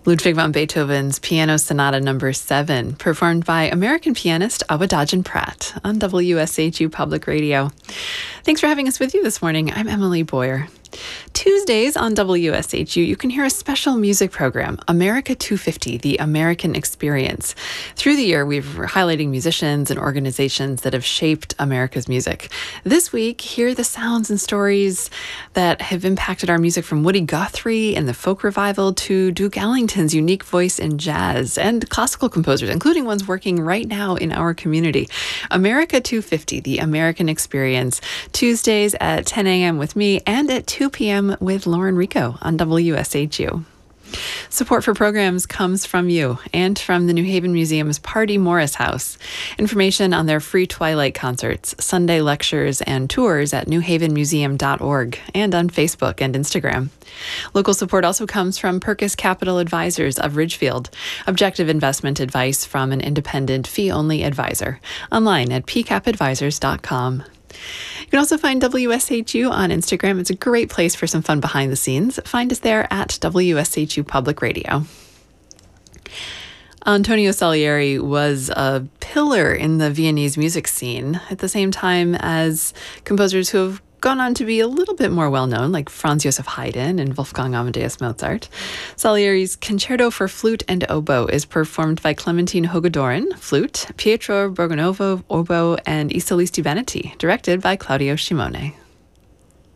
Ludwig van Beethoven's Piano Sonata No. 7, performed by American pianist Awadagin Pratt on WSHU Public Radio. Thanks for having us with you this morning. I'm Emily Boyer. Tuesdays on WSHU, you can hear a special music program, America 250, The American Experience. Through the year, we're highlighting musicians and organizations that have shaped America's music. This week, hear the sounds and stories that have impacted our music, from Woody Guthrie and the folk revival to Duke Ellington's unique voice in jazz, and classical composers, including ones working right now in our community. America 250, The American Experience, Tuesdays at 10 a.m. with me and at 2 p.m. with Lauren Rico on WSHU. Support for programs comes from you and from the New Haven Museum's Pardee Morris House. Information on their free Twilight concerts, Sunday lectures, and tours at newhavenmuseum.org and on Facebook and Instagram. Local support also comes from Perkis Capital Advisors of Ridgefield. Objective investment advice from an independent fee-only advisor. Online at pcapadvisors.com. You can also find WSHU on Instagram. It's a great place for some fun behind the scenes. Find us there at WSHU Public Radio. Antonio Salieri was a pillar in the Viennese music scene at the same time as composers who have gone on to be a little bit more well-known, like Franz Joseph Haydn and Wolfgang Amadeus Mozart. Salieri's Concerto for Flute and Oboe is performed by Clementine Hogodoran, flute, Pietro Borgonovo, oboe, and Isoliste Benetti, directed by Claudio Scimone.